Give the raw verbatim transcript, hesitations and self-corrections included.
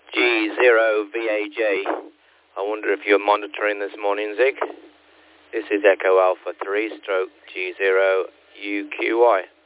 G zero V A J. I wonder if you're monitoring this morning, Zig. This is Echo Alpha three stroke G zero U Q Y.